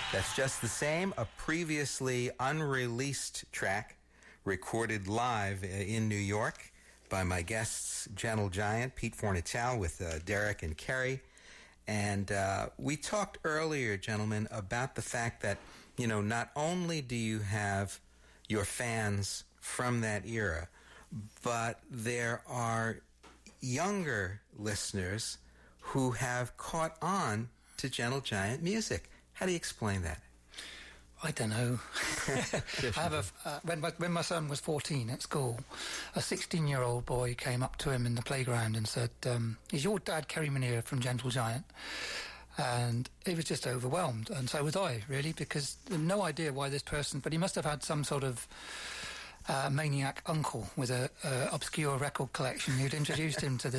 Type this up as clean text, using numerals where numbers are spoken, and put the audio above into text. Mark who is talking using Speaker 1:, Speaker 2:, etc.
Speaker 1: That's Just the Same, a previously unreleased track recorded live in New York by my guests, Gentle Giant, Pete Fornatale with Derek and Kerry. And we talked earlier, gentlemen, about the fact that, you know, not only do you have your fans from that era, but there are younger listeners who have caught on to Gentle Giant music. How do you explain that?
Speaker 2: I don't know. I have when my son was 14 at school, a 16-year-old boy came up to him in the playground and said, "Is your dad Kerry Minnear from Gentle Giant?" And he was just overwhelmed, and so was I, really, because no idea why this person, but he must have had some sort of maniac uncle with a obscure record collection who'd introduced him to this